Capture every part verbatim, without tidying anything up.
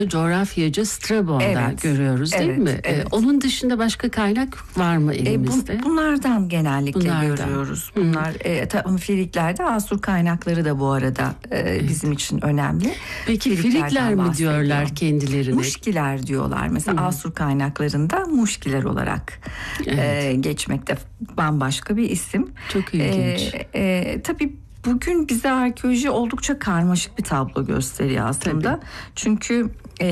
Coğrafyacı Strabon'da Evet, görüyoruz değil evet, mi? evet. Ee, onun dışında başka kaynak var mı elimizde? E, bu, bunlardan genellikle Bunlardan. görüyoruz. Bunlar e, tabii Friliklerde Asur kaynakları da bu arada e, evet. bizim için önemli. Peki Frikler mi diyorlar kendilerine? Muşkiler diyorlar. Mesela Hı. Asur kaynaklarında Muşkiler olarak evet. e, geçmekte, bambaşka bir isim. Çok ilginç. E, e, tabii bugün bize arkeoloji oldukça karmaşık bir tablo gösteriyor aslında. Tabii. Çünkü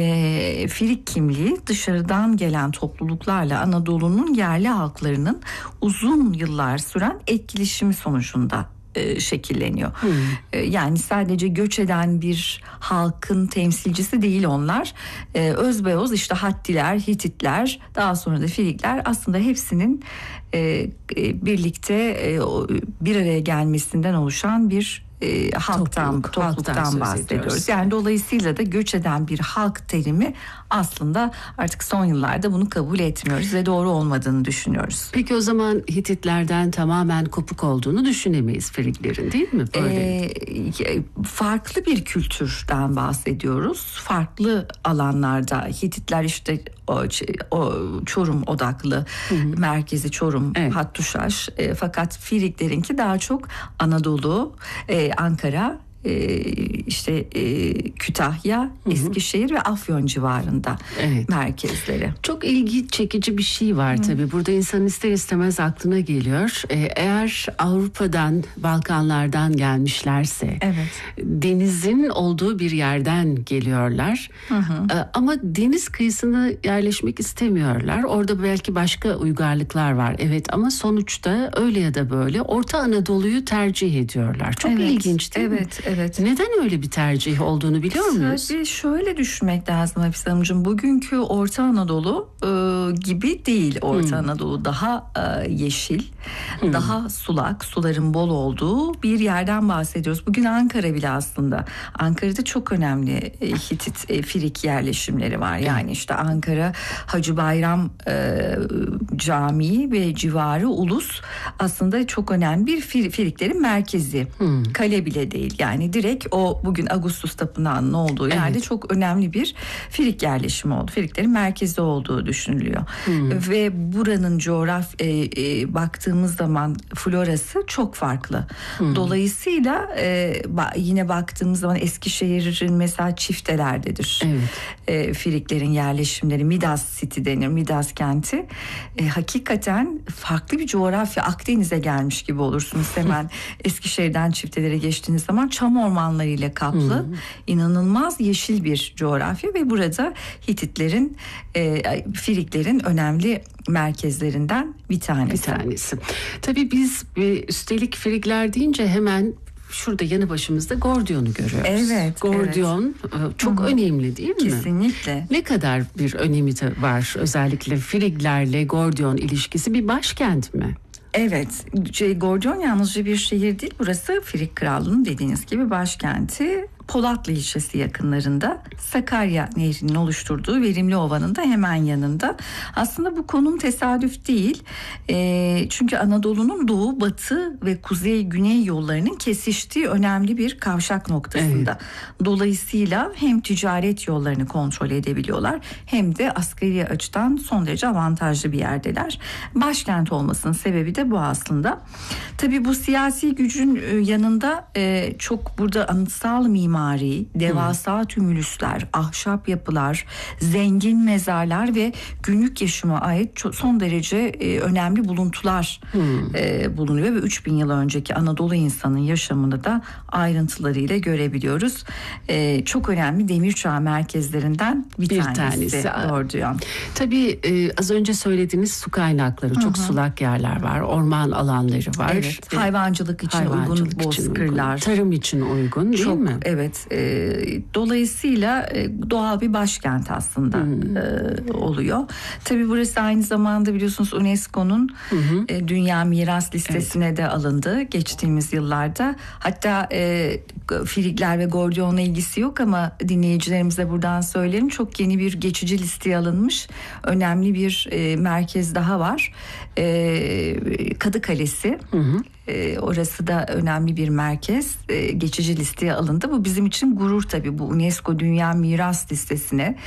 e, Frig kimliği dışarıdan gelen topluluklarla Anadolu'nun yerli halklarının uzun yıllar süren etkileşimi sonucunda e, şekilleniyor. Hmm. E, yani sadece göç eden bir halkın temsilcisi değil onlar. E, özbeöz işte Hattiler, Hititler, daha sonra da Frigler aslında hepsinin e, e, birlikte e, bir araya gelmesinden oluşan bir E, halktan, Topluluk, topluluktan halktan bahsediyoruz. Yani dolayısıyla da göç eden bir halk terimi aslında artık son yıllarda bunu kabul etmiyoruz ve doğru olmadığını düşünüyoruz. Peki o zaman Hititlerden tamamen kopuk olduğunu düşünemeyiz Friglerin, değil mi? Böyle. Ee, farklı bir kültürden bahsediyoruz. Farklı alanlarda Hititler işte o, o Çorum odaklı, hı hı. merkezi Çorum, evet. Hattuşaş. E, fakat Friglerinki daha çok Anadolu, e, Ankara, Ee, işte e, Kütahya, hı hı. Eskişehir ve Afyon civarında evet. merkezleri. Çok ilgi çekici bir şey var hı. tabii. Burada insan ister istemez aklına geliyor. Ee, eğer Avrupa'dan, Balkanlardan gelmişlerse, evet. denizin olduğu bir yerden geliyorlar. Hı hı. Ee, ama deniz kıyısına yerleşmek istemiyorlar. Orada belki başka uygarlıklar var. Evet, ama sonuçta öyle ya da böyle Orta Anadolu'yu tercih ediyorlar. Çok evet. ilginç değil evet. mi? Evet. Neden öyle bir tercih olduğunu biliyor muyuz? Tabii şöyle düşünmek lazım Hafize Hanımcığım. Bugünkü Orta Anadolu e, gibi değil. Orta hmm. Anadolu daha e, yeşil, hmm. daha sulak, suların bol olduğu bir yerden bahsediyoruz. Bugün Ankara bile aslında. Ankara'da çok önemli e, Hitit, e, Frig yerleşimleri var. Yani hmm. işte Ankara Hacı Bayram e, Camii ve civarı Ulus aslında çok önemli bir Friglerin merkezi. Hmm. Kale bile değil. Yani direkt o bugün Ağustos Tapınağı'nın olduğu evet. yerde çok önemli bir Frig yerleşimi oldu. Friglerin merkezi olduğu düşünülüyor. Hmm. Ve buranın coğraf e, e, baktığımız zaman florası çok farklı. Hmm. Dolayısıyla e, ba, yine baktığımız zaman Eskişehir'in mesela Çifteler'dedir. Evet. E, Friglerin yerleşimleri Midas City denir. Midas kenti. E, hakikaten farklı bir coğrafya. Akdeniz'e gelmiş gibi olursunuz hemen Eskişehir'den Çiftelere geçtiğiniz zaman çam ormanlarıyla kaplı, hmm. inanılmaz yeşil bir coğrafya ve burada Hititlerin, e, Friglerin önemli merkezlerinden bir tanesi. Bir tanesi. Tabii biz üstelik Frigler deyince hemen şurada yanı başımızda Gordion'u görüyoruz. Evet. Gordion evet. çok Hı-hı. önemli değil mi? Kesinlikle. Ne kadar bir önemi var özellikle Friglerle Gordion ilişkisi, bir başkent mi? Evet, şey, Gordion yalnızca bir şehir değil. Burası Frig Krallığı'nın dediğiniz gibi başkenti. Polatlı ilçesi yakınlarında, Sakarya Nehri'nin oluşturduğu Verimli Ova'nın da hemen yanında. Aslında bu konum tesadüf değil. E, çünkü Anadolu'nun doğu, batı ve kuzey, güney yollarının kesiştiği önemli bir kavşak noktasında. Evet. Dolayısıyla hem ticaret yollarını kontrol edebiliyorlar hem de askeri açıdan son derece avantajlı bir yerdeler. Başkent olmasının sebebi de bu aslında. Tabii bu siyasi gücün yanında e, çok burada anıtsal mimari, devasa tümülüsler, ahşap yapılar, zengin mezarlar ve günlük yaşama ait çok, son derece e, önemli buluntular hmm. e, bulunuyor ve üç bin yıl önceki Anadolu insanın yaşamını da ayrıntılarıyla görebiliyoruz. E, çok önemli demir çağı merkezlerinden bir, bir tanesi. tanesi. Gordion. Tabii e, az önce söylediğiniz su kaynakları, çok Hı-hı. sulak yerler var, orman alanları var. Evet, hayvancılık için hayvancılık uygun bozkırlar. Uygun, tarım için uygun değil çok, mi? Evet. E, dolayısıyla e, doğal bir başkent aslında hmm. e, oluyor. Tabii burası aynı zamanda biliyorsunuz UNESCO'nun e, Dünya Miras Listesi'ne evet. de alındı geçtiğimiz yıllarda. Hatta e, Frigler ve Gordion'la ilgisi yok ama dinleyicilerimize buradan söylerim. Çok yeni bir geçici listeye alınmış önemli bir e, merkez daha var. E, Kadı Kalesi. Hı hı. E, orası da önemli bir merkez. E, geçici listeye alındı. Bu bizim için gurur tabii. Bu UNESCO Dünya Miras Listesi'ne